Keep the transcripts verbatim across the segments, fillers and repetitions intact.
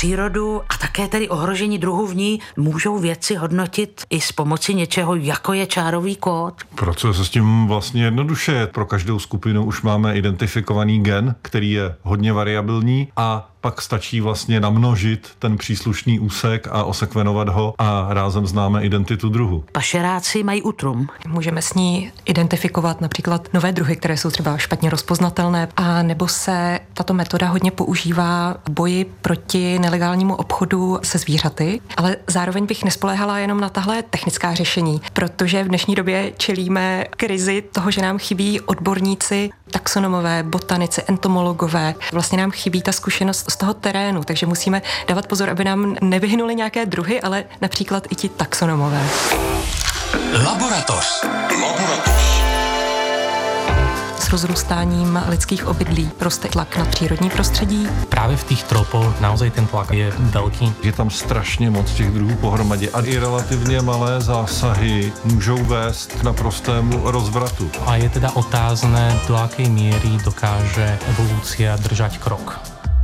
přírodu a také tedy ohrožení druhů v ní můžou vědci hodnotit i s pomocí něčeho, jako je čárový kód? Pracuje se s tím vlastně jednoduše. Pro každou skupinu už máme identifikovaný gen, který je hodně variabilní a pak stačí vlastně namnožit ten příslušný úsek a osekvenovat ho a rázem známe identitu druhu. Pašeráci mají utrum. Můžeme s ní identifikovat například nové druhy, které jsou třeba špatně rozpoznatelné, a nebo se tato metoda hodně používá v boji proti nelegálnímu obchodu se zvířaty, ale zároveň bych nespoléhala jenom na tahle technická řešení, protože v dnešní době čelíme krizi toho, že nám chybí odborníci, taxonomové, botanici, entomologové. Vlastně nám chybí ta zkušenost z toho terénu, takže musíme dávat pozor, aby nám nevyhnuli nějaké druhy, ale například i ti taxonomové. Laboratoř. Laboratoř. S rozrůstáním lidských obydlí roste tlak na přírodní prostředí. Právě v těch tropoch naozaj ten tlak je velký. Je tam strašně moc těch druhů pohromadě a i relativně malé zásahy můžou vést k naprostému rozvratu. A je teda otázné, do jaké míry dokáže evoluce držať krok.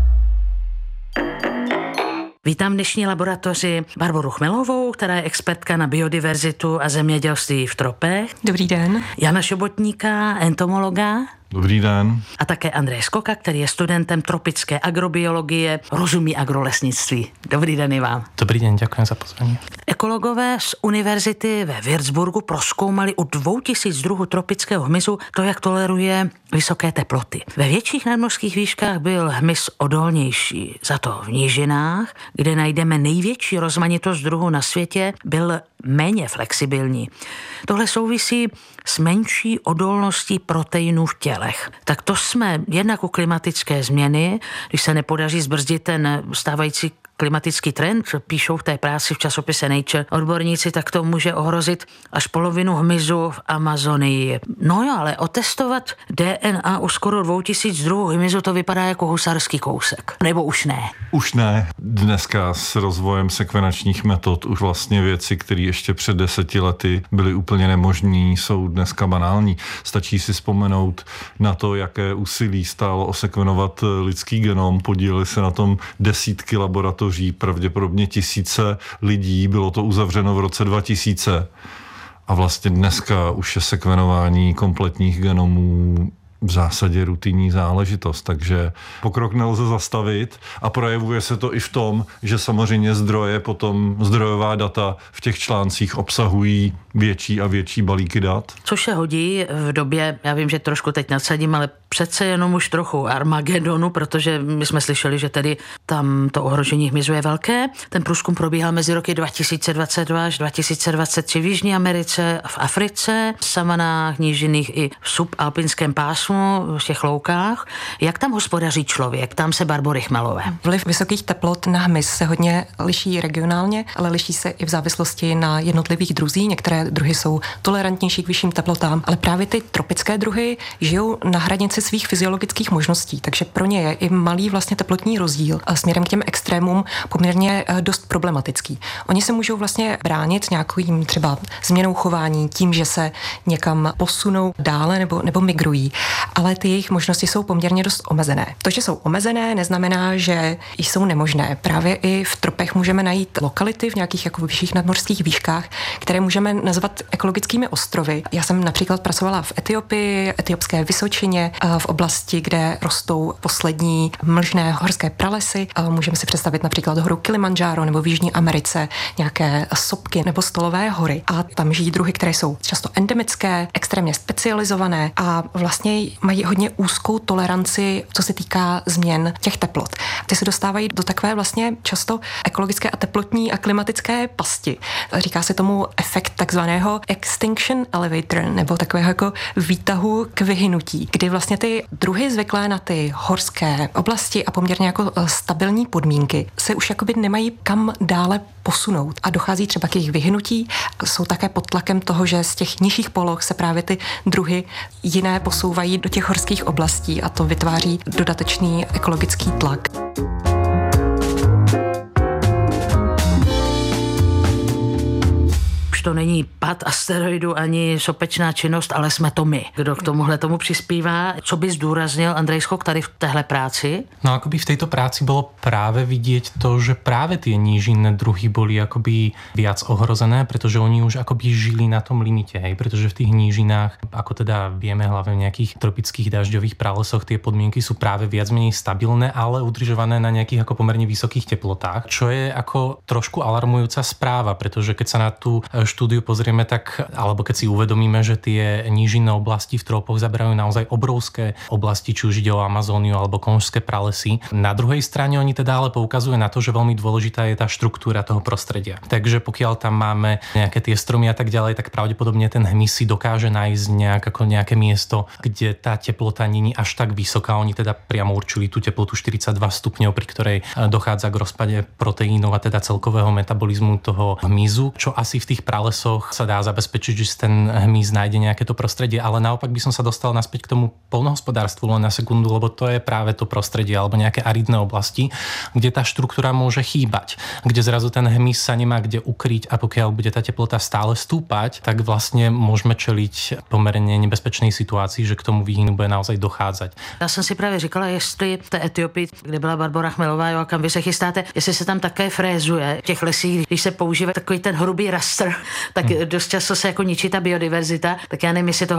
Vítám v dnešní laboratoři Barboru Chmelovou, která je expertka na biodiverzitu a zemědělství v tropech. Dobrý den. Jana Šobotníka, entomologa. Dobrý den. A také Andrej Skoka, který je studentem tropické agrobiologie, rozumí agrolesnictví. Dobrý den i vám. Dobrý den, děkuji za pozvání. Ekologové z univerzity ve Würzburgu prozkoumali u dvou tisíc druhů tropického hmyzu to, jak toleruje vysoké teploty. Ve větších nadmořských výškách byl hmyz odolnější. Za to v nížinách, kde najdeme největší rozmanitost druhů na světě, byl méně flexibilní. Tohle souvisí s menší odolností proteinů v tělech. Tak to jsme jednak u klimatické změny, když se nepodaří zbrzdit ten stávající klimatický trend, píšou v té práci v časopise Nature odborníci, tak to může ohrozit až polovinu hmyzu v Amazonii. No jo, ale otestovat D N A u skoro dvou tisíc druhů hmyzu, to vypadá jako husarský kousek. Nebo už ne? Už ne. Dneska s rozvojem sekvenačních metod už vlastně věci, které ještě před deseti lety byly úplně nemožné, jsou dneska banální. Stačí si vzpomenout na to, jaké úsilí stálo osekvenovat lidský genom. Podíleli se na tom desítky laboratoří, pravděpodobně tisíce lidí, bylo to uzavřeno v roce dva tisíce a vlastně dneska už je sekvenování kompletních genomů v zásadě rutinní záležitost, takže pokrok nelze zastavit a projevuje se to i v tom, že samozřejmě zdroje, potom zdrojová data v těch článcích obsahují větší a větší balíky dat. Což se hodí v době, já vím, že trošku teď nadsadím, ale přece jenom už trochu Armagedonu, protože my jsme slyšeli, že tedy tam to ohrožení hmyzu je velké. Ten průzkum probíhal mezi roky dva tisíce dvacet dva až dva tisíce dvacet tři v Jižní Americe, v Africe, v savanách, nížinných i v subalpinském pásmu, v těch loukách. Jak tam hospodaří člověk? Tam se Barbory Chmelové. Vliv vysokých teplot na hmyz se hodně liší regionálně, ale liší se i v závislosti na jednotlivých druzích. Některé druhy jsou tolerantnější k vyšším teplotám, ale právě ty tropické druhy žijou na hranici svých fyziologických možností, takže pro ně je i malý vlastně teplotní rozdíl a směrem k těm extrémům poměrně dost problematický. Oni se můžou vlastně bránit nějakým třeba změnou chování, tím, že se někam posunou dále nebo, nebo migrují, ale ty jejich možnosti jsou poměrně dost omezené. To, že jsou omezené, neznamená, že jsou nemožné. Právě i v tropech můžeme najít lokality v nějakých jako vyšších nadmořských výškách, které můžeme nazvat ekologickými ostrovy. Já jsem například pracovala v Etiopii, etiopské Vysočině, v oblasti, kde rostou poslední mlžné horské pralesy. Můžeme si představit například horu Kilimandžáro nebo v Jižní Americe nějaké sopky nebo stolové hory. A tam žijí druhy, které jsou často endemické, extrémně specializované a vlastně mají hodně úzkou toleranci, co se týká změn těch teplot. Ty se dostávají do takové vlastně často ekologické a teplotní a klimatické pasti. Říká se tomu efekt takzvaného extinction elevator nebo takového jako výtahu k vyhynutí, kdy vlastně ty druhy zvyklé na ty horské oblasti a poměrně jako stabilní podmínky se už jakoby nemají kam dále posunout a dochází třeba k jejich vyhynutí. Jsou také pod tlakem toho, že z těch nižších poloh se právě ty druhy jiné posouvají do těch horských oblastí a to vytváří dodatečný ekologický tlak. už to není pad asteroidu ani sopečná činnost, ale jsme to my, kdo k tomuhle tomu přispívá. Co by zdůraznil Andrej Skok tady v téhle práci? No akoby v tejto práci bolo práve vidieť to, že práve tie nížinné druhy boli akoby viac ohrozené, pretože oni už akoby žili na tom limite, hej, pretože v tých nížinách, ako teda vieme hlavne v nejakých tropických dažďových pralesoch, tie podmienky sú práve viac menej stabilné, ale udržované na nejakých ako pomerne vysokých teplotách, čo je ako trošku alarmujúca správa, pretože keď sa na tú štúdiu pozrieme, tak alebo keď si uvedomíme, že tie nížinné oblasti v tropoch zaberajú naozaj obrovské oblasti, či už ide o Amazóniu alebo konžské pralesy. Na druhej strane oni teda ale poukazujú na to, že veľmi dôležitá je tá štruktúra toho prostredia. Takže pokiaľ tam máme nejaké tie stromy a tak ďalej, tak pravdepodobne ten hmyz si dokáže nájsť nejak, ako nejaké miesto, kde tá teplota nie je až tak vysoká. Oni teda priamo určili tú teplotu štyridsaťdva stupňov, pri ktorej dochádza k rozpade proteínov a teda celkového metabolizmu toho hmyzu, čo asi v tých pralesoch sa dá zabezpečiť, že ten hmyz nájde nejaké to prostredie, ale naopak by som sa dostal naspäť k tomu poľnohospodárstvu len na sekundu, lebo to je práve to prostredie alebo nejaké aridné oblasti, kde tá štruktúra môže chýbať, kde zrazu ten hmyz sa nemá kde ukryť a pokiaľ bude tá teplota stále stúpať, tak vlastne môžeme čeliť pomerne nebezpečnej situácii, že k tomu výhynu bude naozaj dochádzať. Já jsem si právě říkala, jestli v té Etiopii, kde byla Barbora Chmelová, jo, a kam vy se chystáte, jestli se tam také frézuje v těch lesích, když se používá takový ten hrubý rastr, tak hmm. dost často se jako ničí ta biodiverzita, tak já nevím, jestli to